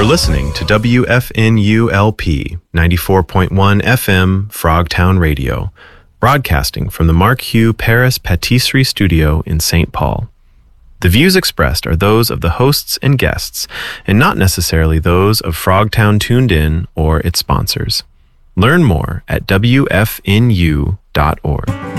You're listening to WFNULP 94.1 FM Frogtown Radio, broadcasting from the Mark Hugh Paris Patisserie Studio in St. Paul. The views expressed are those of the hosts and guests, and not necessarily those of Frogtown Tuned In or its sponsors. Learn more at WFNU.org.